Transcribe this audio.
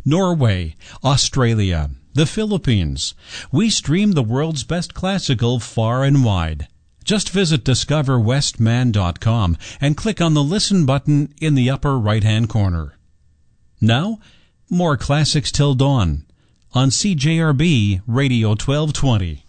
Norway, Australia, the Philippines. We stream the world's best classical far and wide. Just visit discoverwestman.com and click on the Listen button in the upper right-hand corner. Now, more Classics Till Dawn on CJRB Radio 1220.